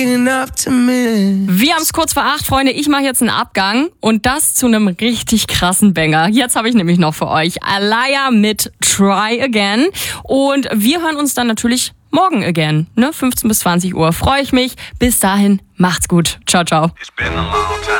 Wir haben es kurz vor 8, Freunde. Ich mache jetzt einen Abgang und das zu einem richtig krassen Banger. Jetzt habe ich nämlich noch für euch Alaya mit Try Again. Und wir hören uns dann natürlich morgen again, 15 bis 20 Uhr. Freue ich mich. Bis dahin, macht's gut. Ciao, ciao.